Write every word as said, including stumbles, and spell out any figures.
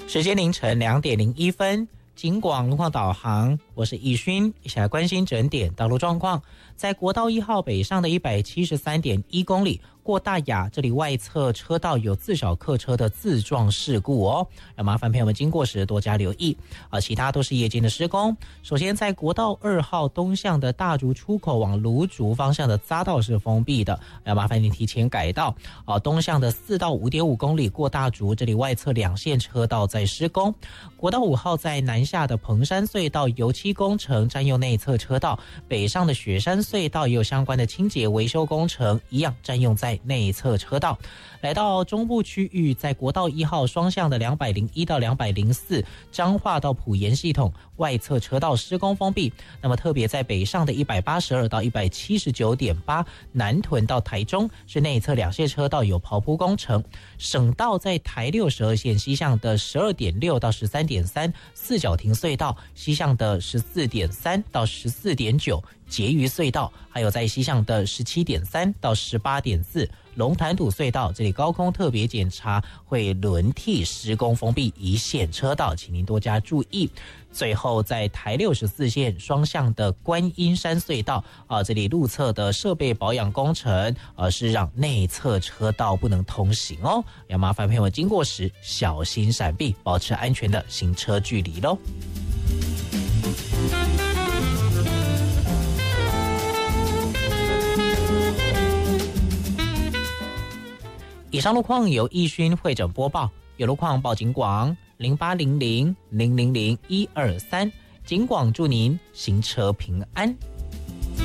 时间凌晨两点零一分，警广路况导航，我是易勋，一起来关心整点道路状况。在国道一号北上的一百七十三点一公里，过大雅这里外侧车道有自小客车的自撞事故哦，要麻烦朋友们经过时多加留意啊。其他都是夜间的施工。首先在国道二号东向的大竹出口往芦竹方向的匝道是封闭的，要麻烦你提前改道啊。东向的四到五点五公里过大竹这里外侧两线车道在施工。国道五号在南下的彭山隧道油漆工程占用内侧车道，北上的雪山隧道也有相关的清洁维修工程，一样占用在内侧车道。来到中部区域，在国道一号双向的两百零一到两百零四彰化到埔盐系统外侧车道施工封闭。那么特别在北上的一百八十二到一百七十九点八南屯到台中是内侧两线车道有刨铺工程。省道在台六十二线西向的十二点六到十三点三四角亭隧道，西向的十四点三到十四点九结余隧道，还有在西向的十七点三到十八点四龙潭堵隧道，这里高空特别检查会轮替施工封闭一线车道，请您多加注意。最后在台六十四线双向的观音山隧道啊，这里路侧的设备保养工程啊，是让内侧车道不能通行哦，要麻烦朋友们经过时小心闪避，保持安全的行车距离咯。以上路况由易勋会诊播报，有路况报警广零八零零零零零一二三，警广祝您行车平安。